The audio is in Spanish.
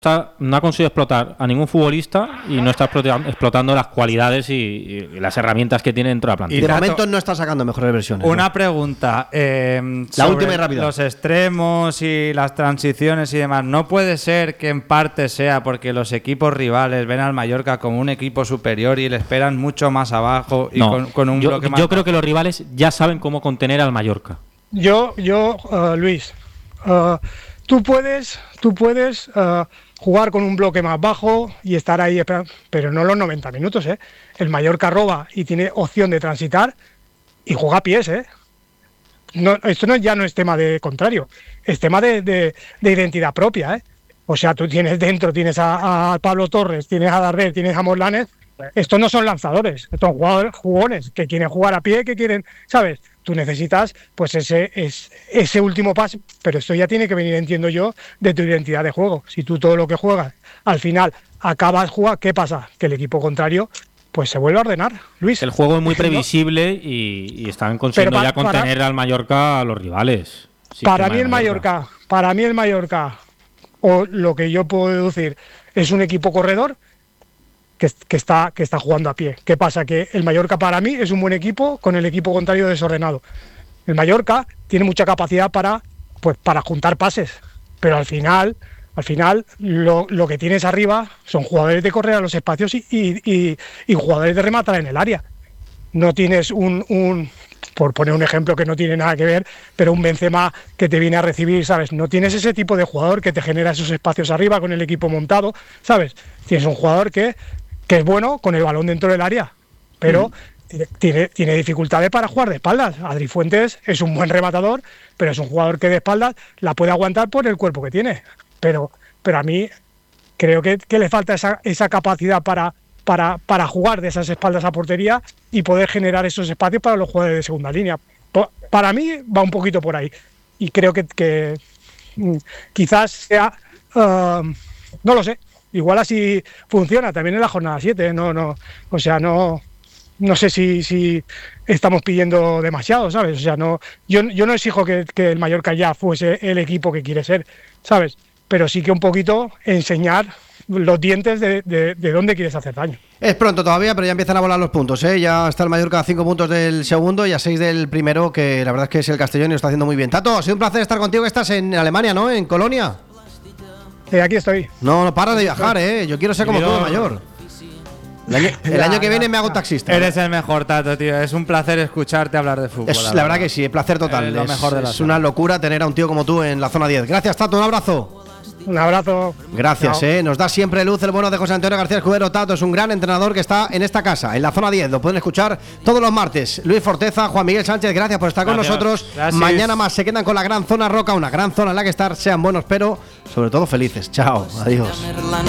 no ha conseguido explotar a ningún futbolista y no está explotando las cualidades y las herramientas que tiene dentro de la plantilla. Y de momento no está sacando mejores versiones. Una pregunta. La última y rápida. Los extremos y las transiciones y demás. ¿No puede ser que en parte sea porque los equipos rivales ven al Mallorca como un equipo superior y le esperan mucho más abajo y con un bloque más? Yo creo que los rivales ya saben cómo contener al Mallorca. Luis, tú puedes jugar con un bloque más bajo y estar ahí, pero no los 90 minutos, ¿eh? El Mallorca roba y tiene opción de transitar y juega a pies, ¿eh? No, esto ya no es tema de contrario, es tema de identidad propia, ¿eh? O sea, tú tienes a Pablo Torres, tienes a Darder, tienes a Morlanes. Estos no son lanzadores, estos son jugones que quieren jugar a pie, que quieren, ¿sabes? Tú necesitas pues ese último paso, pero esto ya tiene que venir, entiendo yo, de tu identidad de juego. Si tú todo lo que juegas, al final acabas jugar, ¿qué pasa? Que el equipo contrario pues se vuelve a ordenar, Luis. El juego es muy previsible y están consiguiendo ya contener al Mallorca a los rivales. Para mí el Mallorca, o lo que yo puedo deducir, es un equipo corredor que está jugando a pie. ¿Qué pasa? Que el Mallorca para mí es un buen equipo con el equipo contrario desordenado. El Mallorca tiene mucha capacidad para juntar pases, pero al final lo que tienes arriba son jugadores de correr a los espacios y jugadores de rematar en el área. No tienes por poner un ejemplo que no tiene nada que ver, pero un Benzema que te viene a recibir, ¿sabes? No tienes ese tipo de jugador que te genera esos espacios arriba con el equipo montado, ¿sabes? Tienes un jugador que es bueno con el balón dentro del área, pero tiene dificultades para jugar de espaldas. Adri Fuentes es un buen rematador, pero es un jugador que de espaldas la puede aguantar por el cuerpo que tiene. Pero a mí creo que le falta esa capacidad para jugar de esas espaldas a portería y poder generar esos espacios para los jugadores de segunda línea. Para mí va un poquito por ahí. Y creo que quizás sea... no lo sé. Igual así funciona también en la jornada 7, no sé si estamos pidiendo demasiado, ¿sabes? O sea, yo no exijo que el Mallorca ya fuese el equipo que quiere ser, ¿sabes? Pero sí que un poquito enseñar los dientes de dónde quieres hacer daño. Es pronto todavía, pero ya empiezan a volar los puntos, ¿eh? Ya está el Mallorca a 5 puntos del segundo y a 6 del primero, que la verdad es que es el Castellón y lo está haciendo muy bien. Tato, ha sido un placer estar contigo, que estás en Alemania, ¿no? En Colonia. Aquí estoy. No para de viajar, Yo quiero ser como tú de mayor. El año que viene me hago taxista. Eres el mejor, Tato, tío. Es un placer escucharte hablar de fútbol. La verdad que sí, placer total. Lo mejor de la es una locura tener a un tío como tú en la zona 10. Gracias, Tato, un abrazo. Un abrazo. Gracias, Nos da siempre luz el bueno de José Antonio García Escudero. Tato es un gran entrenador que está en esta casa, en la zona 10. Lo pueden escuchar todos los martes. Luis Forteza, Juan Miguel Sánchez, gracias por estar con nosotros. Gracias. Mañana más se quedan con la Gran Zona Roca, una gran zona en la que estar. Sean buenos, pero sobre todo felices. Chao, adiós.